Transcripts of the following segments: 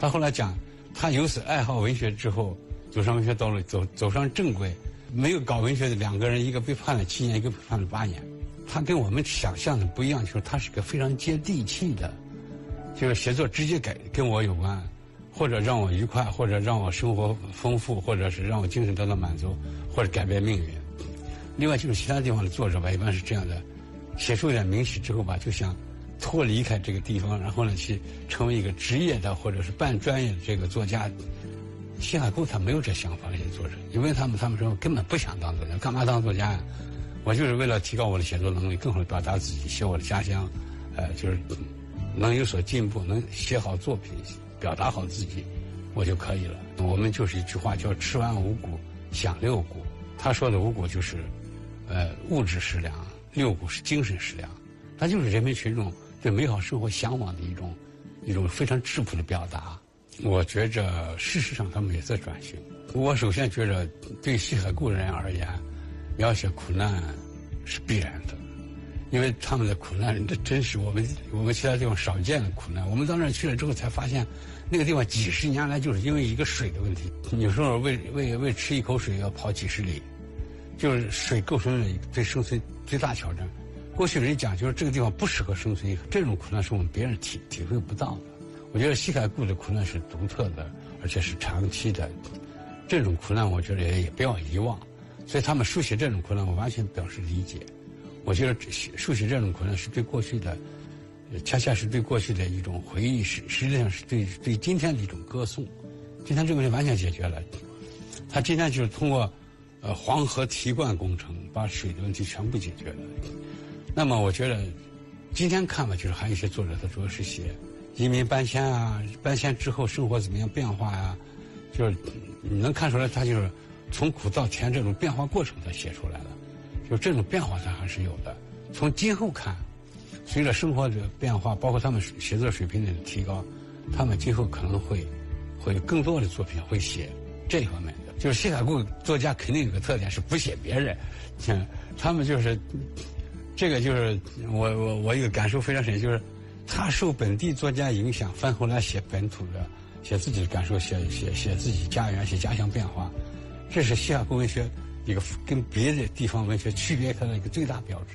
他后来讲，他由此爱好文学之后，走上文学道路，走上正轨。没有搞文学的2个人，一个被判了7年，一个被判了8年。他跟我们想象的不一样，就是他是个非常接地气的，就是写作直接跟我有关，或者让我愉快，或者让我生活丰富，或者是让我精神得到满足，或者改变命运。另外就是其他地方的作者吧，一般是这样的，写出一点名气之后吧，就想脱离开这个地方，然后呢去成为一个职业的或者是半专业的这个作家。辛海沟他没有这想法，这些作者，因为他们说根本不想当作家，干嘛当作家呀？我就是为了提高我的写作能力，更好的表达自己，写我的家乡，就是能有所进步，能写好作品，表达好自己，我就可以了。我们就是一句话叫吃完五谷，想六谷。他说的五谷就是，物质食粮，6谷是精神食粮，它就是人民群众对美好生活向往的一种非常质朴的表达。我觉着事实上他们也在转型。我首先觉着对西海固人而言，描写苦难是必然的，因为他们的苦难这真是我们其他地方少见的苦难。我们到那儿去了之后才发现，那个地方几十年来就是因为一个水的问题，有时候为吃一口水要跑几十里，就是水构成了对生存最大挑战。过去人讲就是这个地方不适合生存，这种苦难是我们别人体会不到的。我觉得西海固的苦难是独特的，而且是长期的。这种苦难我觉得也不要遗忘，所以他们书写这种苦难我完全表示理解。我觉得书写这种苦难是对过去的，恰恰是对过去的一种回忆，实际上是对今天的一种歌颂。今天这个问题完全解决了，他今天就是通过黄河提灌工程把水的问题全部解决了。那么我觉得今天看吧，就是还有一些作者他主要是写移民搬迁啊，搬迁之后生活怎么样变化呀，就是你能看出来他就是从苦到甜这种变化过程他写出来了，就这种变化他还是有的。从今后看，随着生活的变化，包括他们写作水平的提高，他们今后可能会有更多的作品会写这方面的。就是西海固作家肯定有个特点是不写别人，他们就是这个就是我一个感受非常深，就是他受本地作家影响，翻回来写本土的，写自己的感受，写自己家园，写家乡变化，这是西海固文学一个跟别的地方文学区别开的一个最大标志。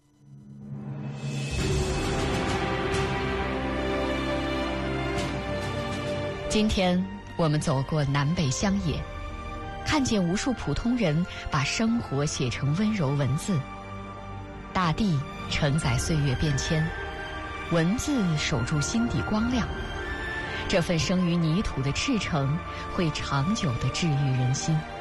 今天我们走过南北乡野，看见无数普通人把生活写成温柔文字，大地承载岁月变迁，文字守住心底光亮，这份生于泥土的赤诚会长久地治愈人心。